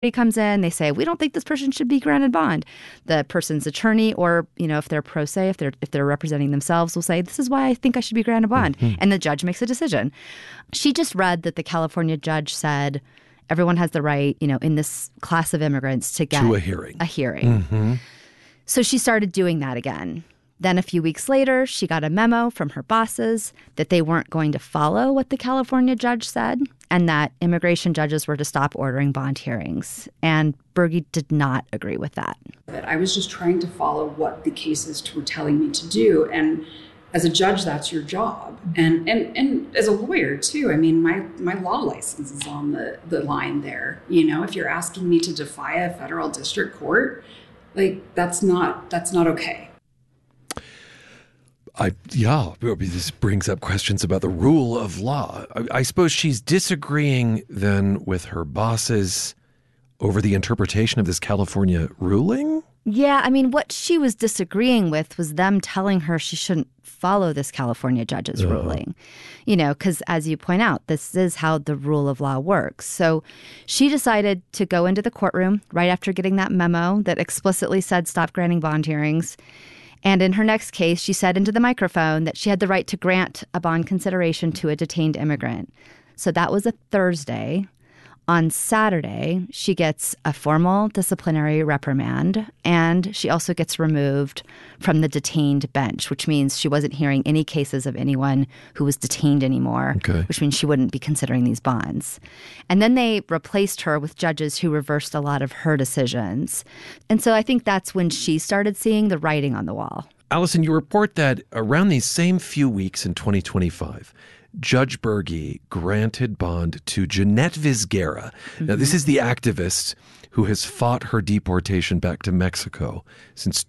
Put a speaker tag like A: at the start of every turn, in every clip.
A: He comes in, they say, we don't think this person should be granted bond. The person's attorney, or, if they're pro se, if they're representing themselves, will say, this is why I think I should be granted bond. Mm-hmm. And the judge makes a decision. She just read that the California judge said everyone has the right, in this class of immigrants to get
B: to a hearing.
A: Mm-hmm. So she started doing that again. Then a few weeks later, she got a memo from her bosses that they weren't going to follow what the California judge said and that immigration judges were to stop ordering bond hearings. And Berge did not agree with that.
C: I was just trying to follow what the cases were telling me to do. And as a judge, that's your job. And as a lawyer, too, I mean, my law license is on the line there. If you're asking me to defy a federal district court, that's not okay.
B: This brings up questions about the rule of law. I suppose she's disagreeing then with her bosses over the interpretation of this California ruling?
A: Yeah, I mean, what she was disagreeing with was them telling her she shouldn't follow this California judge's ruling. Because as you point out, this is how the rule of law works. So she decided to go into the courtroom right after getting that memo that explicitly said stop granting bond hearings. And in her next case, she said into the microphone that she had the right to grant a bond consideration to a detained immigrant. So that was a Thursday. On Saturday, she gets a formal disciplinary reprimand, and she also gets removed from the detained bench, which means she wasn't hearing any cases of anyone who was detained anymore, which means she wouldn't be considering these bonds. And then they replaced her with judges who reversed a lot of her decisions. And so I think that's when she started seeing the writing on the wall.
B: Allison, you report that around these same few weeks in 2025, Judge Berge granted bond to Jeanette Vizguera. Mm-hmm. Now, this is the activist who has fought her deportation back to Mexico since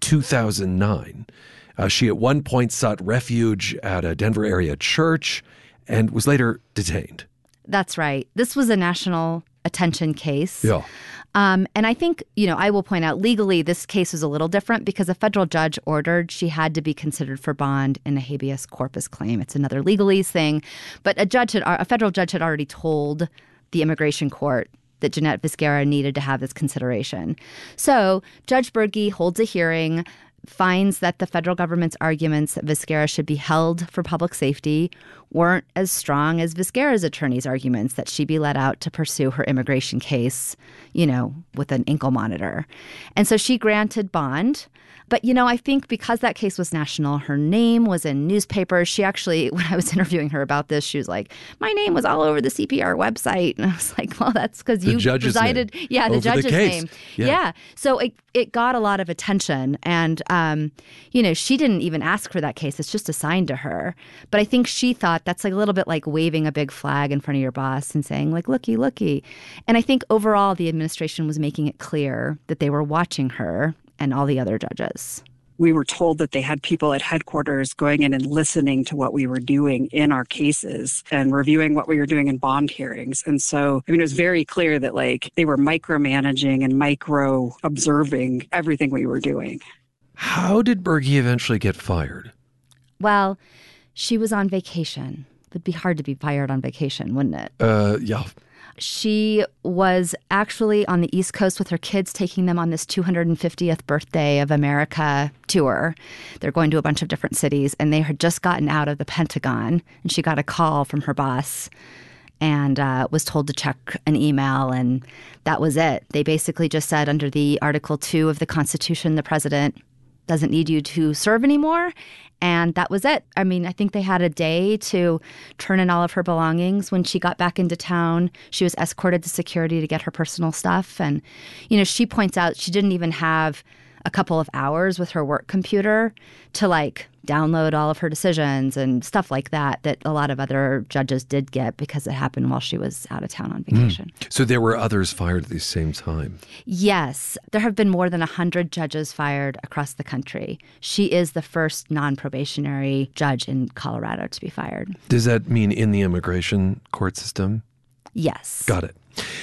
B: 2009. She at one point sought refuge at a Denver area church and was later detained.
A: That's right. This was a national attention case.
B: Yeah.
A: And I think, I will point out legally this case was a little different because a federal judge ordered she had to be considered for bond in a habeas corpus claim. It's another legalese thing. But a federal judge had already told the immigration court that Jeanette Vizguera needed to have this consideration. So Judge Berge holds a hearing, finds that the federal government's arguments that Vizguera should be held for public safety weren't as strong as Vizguera's attorney's arguments that she be let out to pursue her immigration case, with an ankle monitor. And so she granted bond. But, I think because that case was national, her name was in newspapers. She actually, when I was interviewing her about this, she was like, my name was all over the CPR website. And I was like, well, that's because you presided.
B: Name.
A: Yeah, the judge's name.
B: Yeah.
A: So it got a lot of attention. And, she didn't even ask for that case. It's just assigned to her. But I think she thought that's like a little bit like waving a big flag in front of your boss and saying, like, looky. And I think overall the administration was making it clear that they were watching her and all the other judges.
D: We were told that they had people at headquarters going in and listening to what we were doing in our cases and reviewing what we were doing in bond hearings. And so, it was very clear that they were micromanaging and micro-observing everything we were doing.
B: How did Berge eventually get fired?
A: Well, she was on vacation. It would be hard to be fired on vacation, wouldn't it?
B: Yeah.
A: She was actually on the East Coast with her kids, taking them on this 250th birthday of America tour. They're going to a bunch of different cities, and they had just gotten out of the Pentagon, and she got a call from her boss and was told to check an email, and that was it. They basically just said under the Article 2 of the Constitution, the president doesn't need you to serve anymore. And that was it. I mean, I think they had a day to turn in all of her belongings. When she got back into town, she was escorted to security to get her personal stuff. And, she points out she didn't even have a couple of hours with her work computer to download all of her decisions and stuff like that a lot of other judges did get because it happened while she was out of town on vacation.
B: So there were others fired at the same time?
A: Yes. There have been more than 100 judges fired across the country. She is the first non-probationary judge in Colorado to be fired.
B: Does that mean in the immigration court system?
A: Yes.
B: Got it.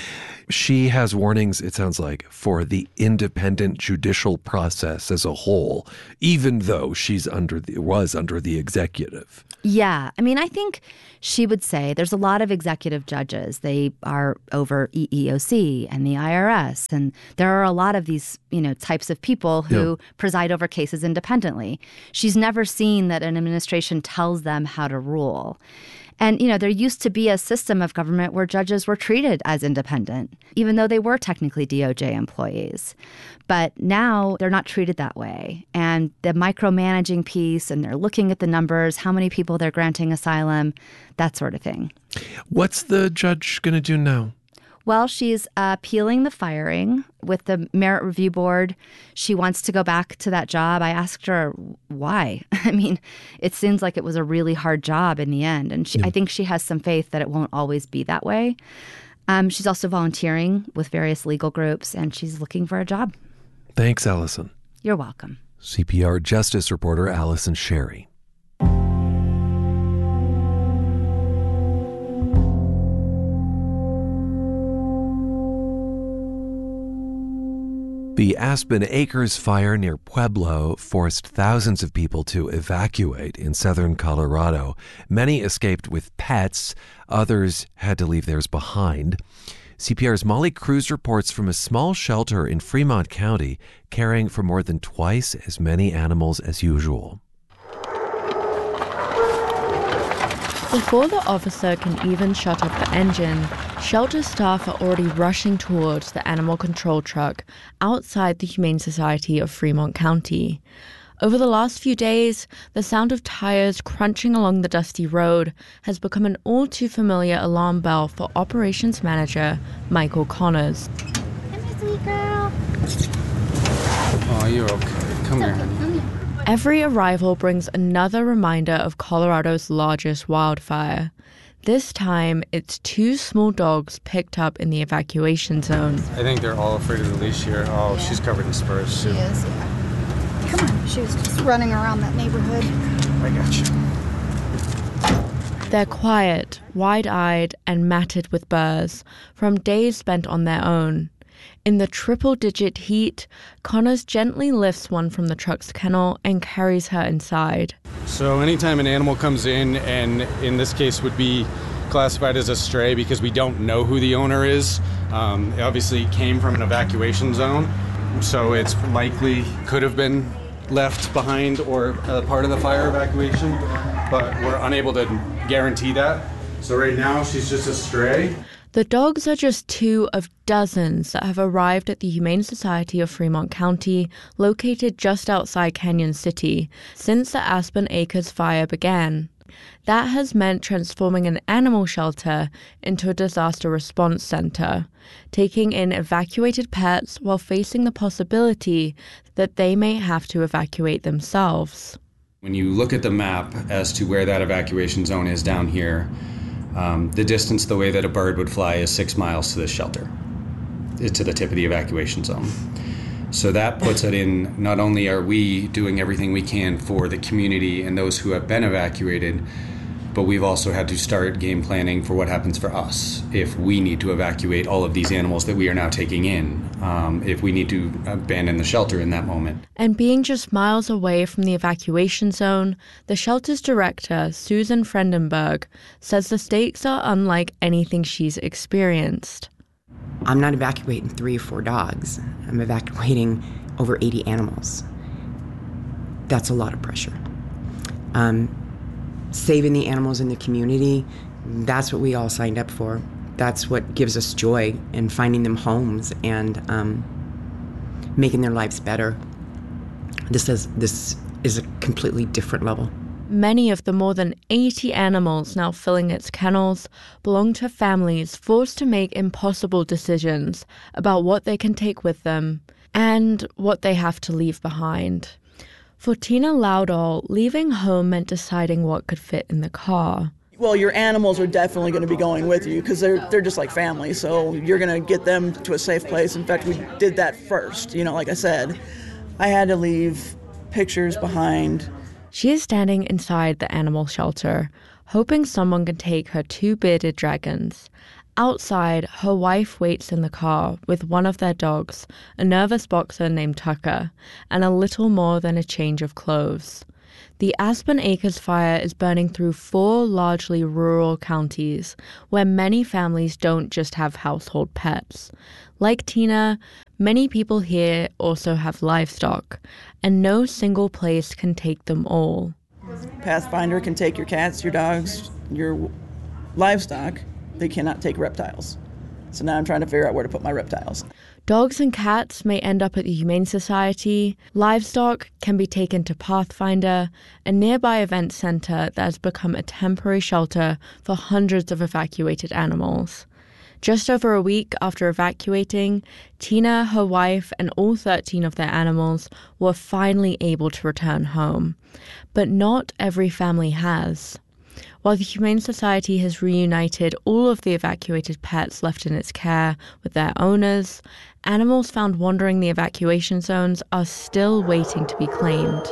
B: She has warnings, it sounds like, for the independent judicial process as a whole, even though she's was under the executive.
A: Yeah. I mean, I think she would say there's a lot of executive judges. They are over EEOC and the IRS. And there are a lot of these, types of people who preside over cases independently. She's never seen that an administration tells them how to rule. And, there used to be a system of government where judges were treated as independent, even though they were technically DOJ employees. But now they're not treated that way. And the micromanaging piece, and they're looking at the numbers, how many people they're granting asylum, that sort of thing.
B: What's the judge going to do now?
A: Well, she's appealing the firing with the Merit Review Board. She wants to go back to that job. I asked her why. I mean, it seems like it was a really hard job in the end. And I think she has some faith that it won't always be that way. She's also volunteering with various legal groups, and she's looking for a job.
B: Thanks, Allison.
A: You're welcome.
B: CPR Justice reporter Allison Sherry. The Aspen Acres fire near Pueblo forced thousands of people to evacuate in southern Colorado. Many escaped with pets. Others had to leave theirs behind. CPR's Molly Cruz reports from a small shelter in Fremont County, caring for more than twice as many animals as usual.
E: Before the officer can even shut off the engine, shelter staff are already rushing towards the animal control truck outside the Humane Society of Fremont County. Over the last few days, the sound of tires crunching along the dusty road has become an all-too-familiar alarm bell for Operations Manager Michael Connors.
F: Come here, sweet girl.
G: Oh, you're okay. Come here, honey.
E: Every arrival brings another reminder of Colorado's largest wildfire. This time, it's 2 small dogs picked up in the evacuation zone.
G: I think they're all afraid of the leash here. Oh, yeah. She's covered in spurs, too.
F: She is, yeah. Come on, she was just running around that neighborhood.
G: I got you.
E: They're quiet, wide-eyed, and matted with burrs from days spent on their own. In the triple-digit heat, Connors gently lifts one from the truck's kennel and carries her inside.
G: So anytime an animal comes in, and in this case would be classified as a stray because we don't know who the owner is, it obviously came from an evacuation zone, so it's likely could have been left behind or part of the fire evacuation, but we're unable to guarantee that. So right now she's just a stray.
E: The dogs are just 2 of dozens that have arrived at the Humane Society of Fremont County, located just outside Canyon City, since the Aspen Acres fire began. That has meant transforming an animal shelter into a disaster response center, taking in evacuated pets while facing the possibility that they may have to evacuate themselves.
H: When you look at the map as to where that evacuation zone is down here, the distance the way that a bird would fly is 6 miles to this shelter, to the tip of the evacuation zone. So that puts it in, not only are we doing everything we can for the community and those who have been evacuated, but we've also had to start game planning for what happens for us if we need to evacuate all of these animals that we are now taking in, if we need to abandon the shelter in that moment.
E: And being just miles away from the evacuation zone, the shelter's director, Susan Frendenberg, says the stakes are unlike anything she's experienced.
I: I'm not evacuating 3 or 4 dogs. I'm evacuating over 80 animals. That's a lot of pressure. Saving the animals in the community, that's what we all signed up for. That's what gives us joy in finding them homes and making their lives better. This is a completely different level.
E: Many of the more than 80 animals now filling its kennels belong to families forced to make impossible decisions about what they can take with them and what they have to leave behind. For Tina Loudall, leaving home meant deciding what could fit in the car.
J: Well, your animals are definitely going to be going with you because they're just like family, so you're going to get them to a safe place. In fact, we did that first. Like I said, I had to leave pictures behind.
E: She is standing inside the animal shelter, hoping someone can take her 2 bearded dragons. Outside, her wife waits in the car with one of their dogs, a nervous boxer named Tucker, and a little more than a change of clothes. The Aspen Acres fire is burning through 4 largely rural counties where many families don't just have household pets. Like Tina, many people here also have livestock, and no single place can take them all.
J: Pathfinder can take your cats, your dogs, your livestock. They cannot take reptiles. So now I'm trying to figure out where to put my reptiles.
E: Dogs and cats may end up at the Humane Society. Livestock can be taken to Pathfinder, a nearby event center that has become a temporary shelter for hundreds of evacuated animals. Just over a week after evacuating, Tina, her wife, and all 13 of their animals were finally able to return home. But not every family has. While the Humane Society has reunited all of the evacuated pets left in its care with their owners, animals found wandering the evacuation zones are still waiting to be claimed.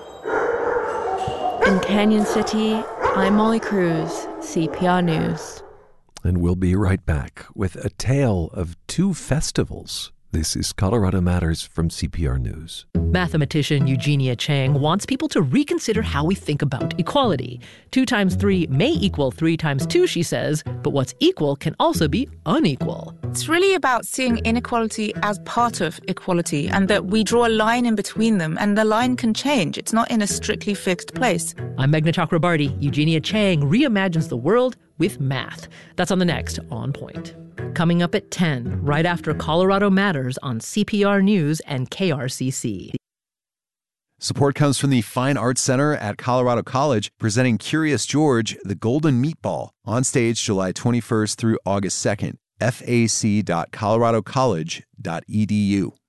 E: In Canyon City, I'm Molly Cruz, CPR News.
B: And we'll be right back with a tale of 2 festivals. This is Colorado Matters from CPR News.
K: Mathematician Eugenia Chang wants people to reconsider how we think about equality. 2 times 3 may equal 3 times 2, she says, but what's equal can also be unequal.
L: It's really about seeing inequality as part of equality and that we draw a line in between them and the line can change. It's not in a strictly fixed place.
K: I'm Meghna Chakrabarty. Eugenia Chang reimagines the world with math. That's on the next On Point. Coming up at 10, right after Colorado Matters on CPR News and KRCC.
M: Support comes from the Fine Arts Center at Colorado College, presenting Curious George, the Golden Meatball, on stage July 21st through August 2nd. fac.coloradocollege.edu.